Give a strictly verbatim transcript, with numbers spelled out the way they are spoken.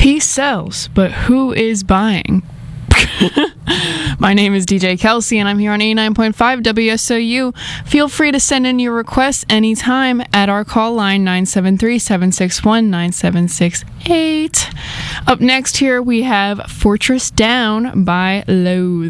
He sells, but who is buying? My name is D J Kelsey, and I'm here on eighty-nine point five W S O U. Feel free to send in your requests anytime at our call line nine seven three, seven six one, nine seven six eight. Up next here, we have Fortress Down by Loathe.